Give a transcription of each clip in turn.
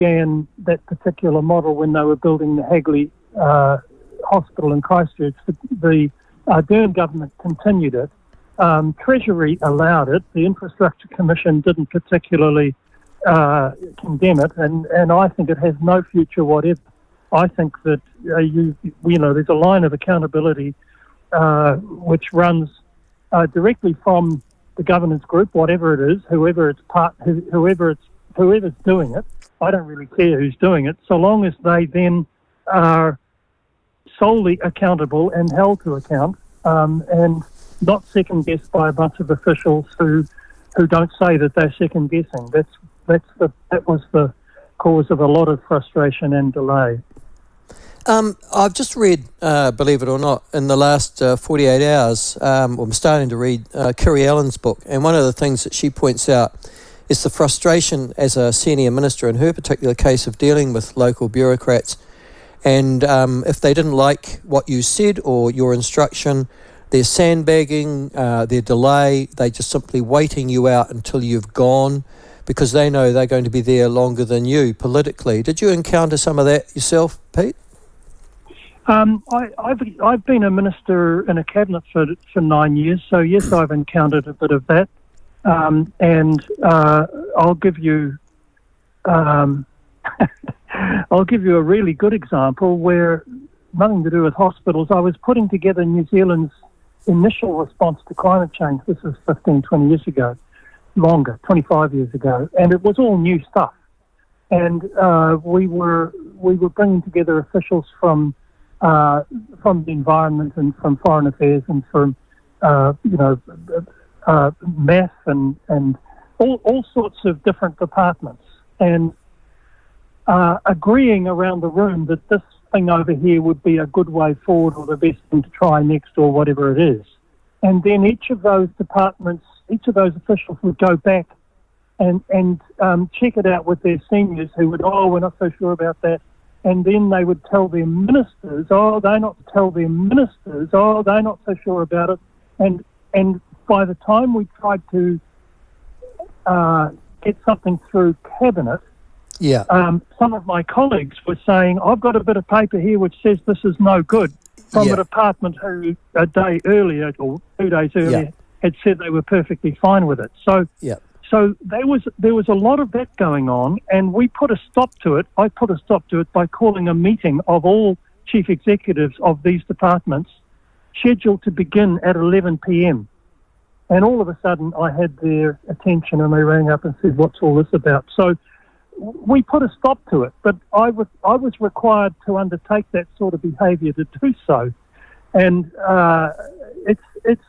began that particular model when they were building the Hagley Hospital in Christchurch. The Ardern government continued it. Treasury allowed it. The Infrastructure Commission didn't particularly condemn it, and I think it has no future whatever. I think that there's a line of accountability which runs directly from the governance group, whatever it is, whoever's doing it. I don't really care who's doing it, so long as they then are solely accountable and held to account, and not second guessed by a bunch of officials who don't say that they're second guessing. That was the cause of a lot of frustration and delay. I've just read, believe it or not, in the last 48 hours, I'm starting to read Kiri Allen's book, and one of the things that she points out is the frustration as a senior minister in her particular case of dealing with local bureaucrats, and if they didn't like what you said or your instruction, they're sandbagging, they're delay, they're just simply waiting you out until you've gone because they know they're going to be there longer than you politically. Did you encounter some of that yourself, Pete? I've been a minister in a cabinet for 9 years, so yes, I've encountered a bit of that, and I'll give you I'll give you a really good example where nothing to do with hospitals. I was putting together New Zealand's initial response to climate change. This is 15, 20 years ago, longer, 25 years ago, and it was all new stuff. And we were bringing together officials from the environment and from foreign affairs and from math and all sorts of different departments, and agreeing around the room that this thing over here would be a good way forward or the best thing to try next or whatever it is. And then each of those departments, each of those officials would go back and check it out with their seniors who would, we're not so sure about that. And then they would tell their ministers, they're not so sure about it. And by the time we tried to get something through cabinet, some of my colleagues were saying, I've got a bit of paper here which says this is no good, from a department who a day earlier or 2 days earlier had said they were perfectly fine with it. So there was a lot of that going on, and we put a stop to it. I put a stop to it by calling a meeting of all chief executives of these departments scheduled to begin at 11 p.m. And all of a sudden I had their attention and they rang up and said, what's all this about? So we put a stop to it, but I was required to undertake that sort of behaviour to do so. And it's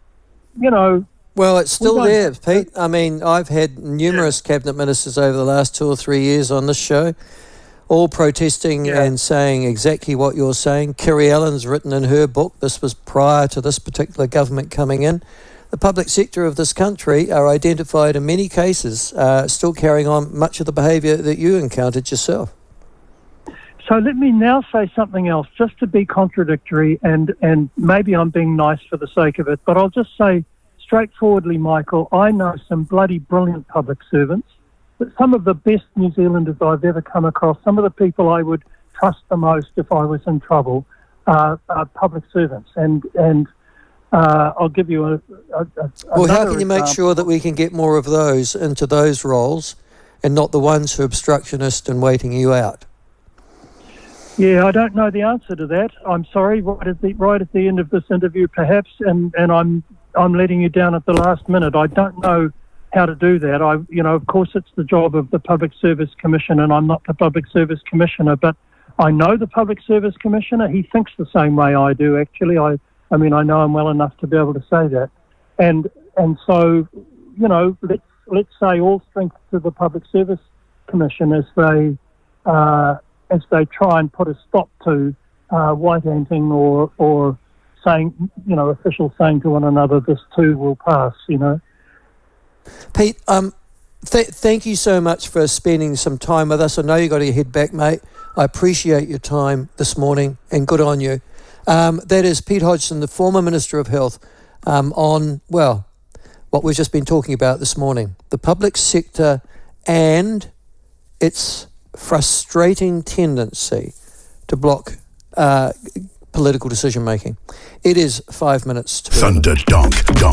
Well, it's still there, Pete. I mean, I've had numerous cabinet ministers over the last 2 or 3 years on this show, all protesting and saying exactly what you're saying. Kiri Allen's written in her book, this was prior to this particular government coming in. The public sector of this country are identified in many cases still carrying on much of the behaviour that you encountered yourself. So let me now say something else, just to be contradictory, and maybe I'm being nice for the sake of it, but I'll just say straightforwardly, Michael, I know some bloody brilliant public servants, but some of the best New Zealanders I've ever come across, some of the people I would trust the most if I was in trouble, are public servants. And I'll give you well, how can you make sure that we can get more of those into those roles and not the ones who are obstructionist and waiting you out? Yeah, I don't know the answer to that. I'm sorry, right at the end of this interview perhaps, and I'm letting you down at the last minute. I don't know how to do that. Of course it's the job of the Public Service Commission, and I'm not the Public Service Commissioner, but I know the Public Service Commissioner. He thinks the same way I do, actually. I know him well enough to be able to say that. And so, let's say all strength to the Public Service Commission as they try and put a stop to white-anting or saying, officials saying to one another, this too will pass, Pete, thank you so much for spending some time with us. I know you got to head back, mate. I appreciate your time this morning, and good on you. That is Pete Hodgson, the former Minister of Health, on what we've just been talking about this morning, the public sector and its frustrating tendency to block political decision making. It is 5 minutes to 11. Thunder Donk Donk.